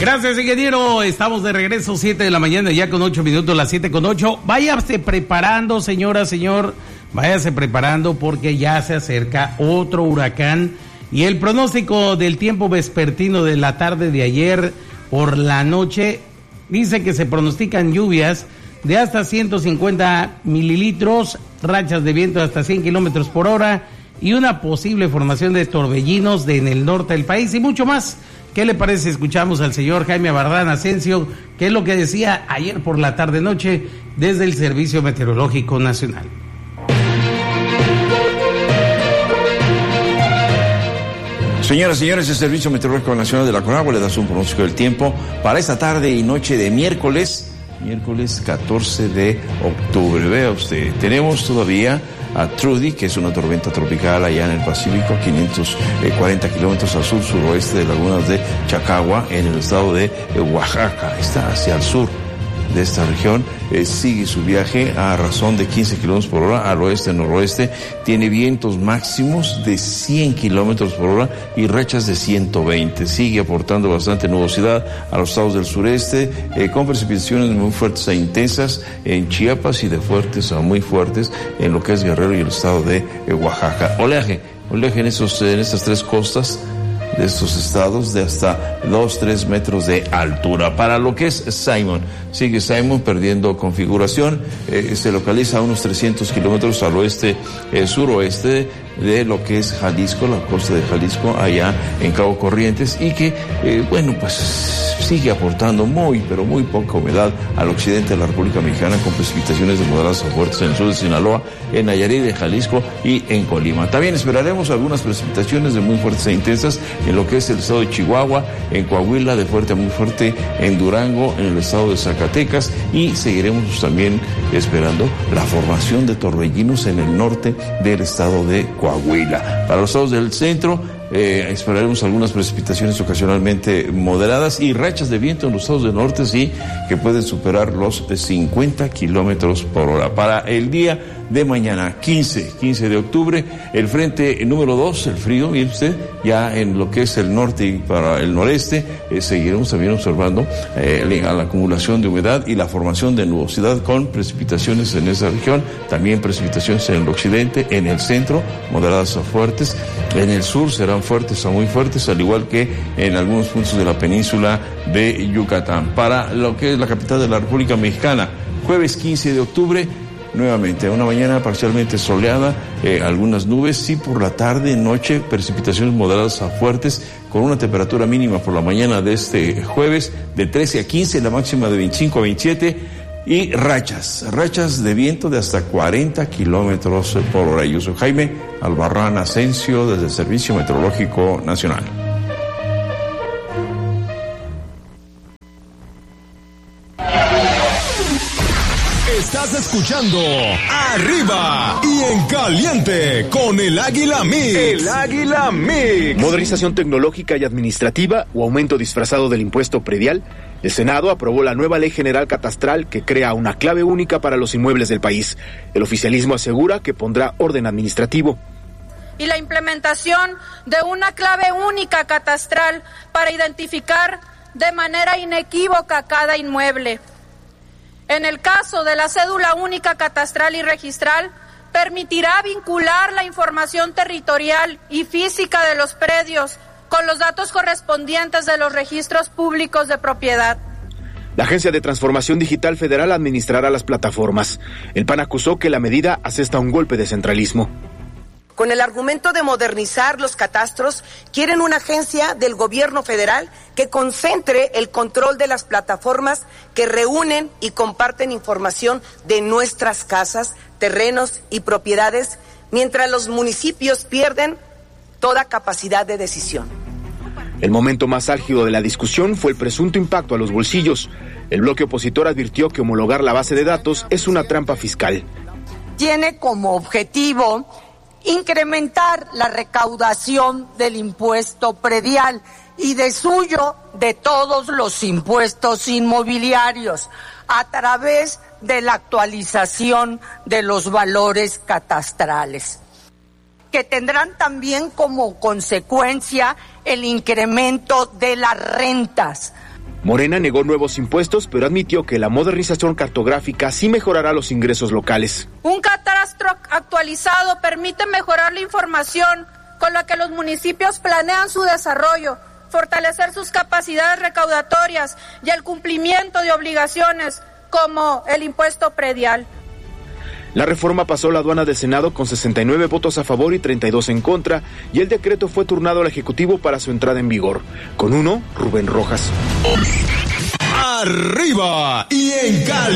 Gracias, ingeniero. Estamos de regreso, 7 de la mañana, ya con 8 minutos, las 7:08. Váyase preparando, señora, señor. Váyase preparando porque ya se acerca otro huracán. Y el pronóstico del tiempo vespertino de la tarde de ayer por la noche dice que se pronostican lluvias de hasta 150 mililitros, rachas de viento de hasta 100 kilómetros por hora y una posible formación de torbellinos en el norte del país y mucho más. ¿Qué le parece si escuchamos al señor Jaime Barrán Asensio, que es lo que decía ayer por la tarde-noche desde el Servicio Meteorológico Nacional? Señoras y señores, el Servicio Meteorológico Nacional de la Conagua le da un pronóstico del tiempo para esta tarde y noche de miércoles 14 de octubre. Vea usted, tenemos todavía a Trudy, que es una tormenta tropical allá en el Pacífico, 540 kilómetros al sur-suroeste de lagunas de Chacagua, en el estado de Oaxaca. Está hacia el sur de esta región, sigue su viaje a razón de 15 kilómetros por hora al oeste-noroeste, tiene vientos máximos de 100 kilómetros por hora y rachas de 120, sigue aportando bastante nubosidad a los estados del sureste, con precipitaciones muy fuertes e intensas en Chiapas y de fuertes a muy fuertes en lo que es Guerrero y el estado de Oaxaca. Oleaje en estas tres costas de estos estados de hasta 2-3 metros de altura. Para lo que es Simon, sigue Simon perdiendo configuración, se localiza a unos 300 kilómetros al oeste, suroeste de lo que es Jalisco, la costa de Jalisco, allá en Cabo Corrientes, y que, sigue aportando pero muy poca humedad al occidente de la República Mexicana, con precipitaciones de moderadas a fuertes en el sur de Sinaloa, en Nayarit, en Jalisco y en Colima. También esperaremos algunas precipitaciones de muy fuertes e intensas en lo que es el estado de Chihuahua, en Coahuila, de fuerte a muy fuerte en Durango, en el estado de Zacatecas, y seguiremos también esperando la formación de torbellinos en el norte del estado de Coahuila. Para los estados del centro, esperaremos algunas precipitaciones ocasionalmente moderadas y rachas de viento en los estados del norte, sí, que pueden superar los 50 kilómetros por hora. Para el día de mañana, 15 de octubre, el frente número 2, el frío, mire usted, ya en lo que es el norte y para el noreste, seguiremos también observando la acumulación de humedad y la formación de nubosidad con precipitaciones en esa región, también precipitaciones en el occidente, en el centro, moderadas a fuertes, en el sur serán fuertes a muy fuertes, al igual que en algunos puntos de la península de Yucatán. Para lo que es la capital de la República Mexicana, jueves 15 de octubre, nuevamente, una mañana parcialmente soleada, algunas nubes, sí por la tarde, noche, precipitaciones moderadas a fuertes, con una temperatura mínima por la mañana de este jueves de 13 a 15, la máxima de 25 a 27, y rachas de viento de hasta 40 kilómetros por hora. Yo soy Jaime Albarrán Asensio, desde el Servicio Meteorológico Nacional. Estás escuchando Arriba y en Caliente con el Águila Mix. El Águila Mix. Modernización tecnológica y administrativa o aumento disfrazado del impuesto predial. El Senado aprobó la nueva Ley General Catastral que crea una clave única para los inmuebles del país. El oficialismo asegura que pondrá orden administrativo. Y la implementación de una clave única catastral para identificar de manera inequívoca cada inmueble. En el caso de la cédula única catastral y registral, permitirá vincular la información territorial y física de los predios con los datos correspondientes de los registros públicos de propiedad. La Agencia de Transformación Digital Federal administrará las plataformas. El PAN acusó que la medida asesta un golpe de centralismo. Con el argumento de modernizar los catastros, quieren una agencia del gobierno federal que concentre el control de las plataformas que reúnen y comparten información de nuestras casas, terrenos y propiedades, mientras los municipios pierden toda capacidad de decisión. El momento más álgido de la discusión fue el presunto impacto a los bolsillos. El bloque opositor advirtió que homologar la base de datos es una trampa fiscal. Tiene como objetivo incrementar la recaudación del impuesto predial y de suyo de todos los impuestos inmobiliarios a través de la actualización de los valores catastrales, que tendrán también como consecuencia el incremento de las rentas. Morena negó nuevos impuestos, pero admitió que la modernización cartográfica sí mejorará los ingresos locales. Un catastro actualizado permite mejorar la información con la que los municipios planean su desarrollo, fortalecer sus capacidades recaudatorias y el cumplimiento de obligaciones como el impuesto predial. La reforma pasó la aduana del Senado con 69 votos a favor y 32 en contra, y el decreto fue turnado al Ejecutivo para su entrada en vigor. Con uno, Rubén Rojas. Arriba y en Cali.